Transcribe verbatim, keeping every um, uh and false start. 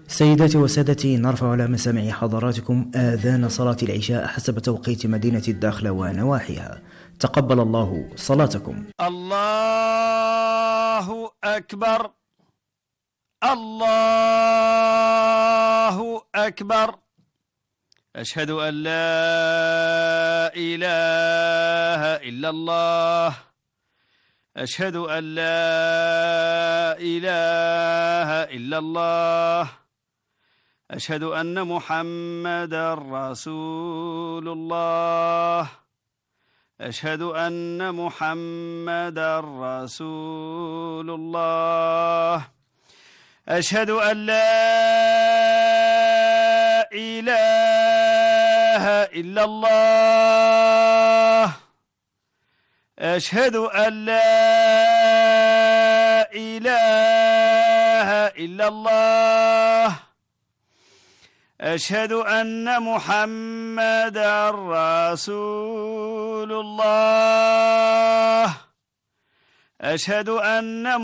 سيداتي وسادتي، نرفع على مسامع حضراتكم آذان صلاة العشاء حسب توقيت مدينة الداخلة ونواحيها. تقبل الله صلاتكم. الله أكبر، الله أكبر. أشهد أن لا إله إلا الله، أشهد أن لا إله إلا الله، أشهد أن محمدا رسول الله، أشهد أن محمدا رسول الله، أشهد أن لا إله إلا الله، أشهد أن لا إله إلا الله، أشهد أن محمدا رسول الله، أشهد أن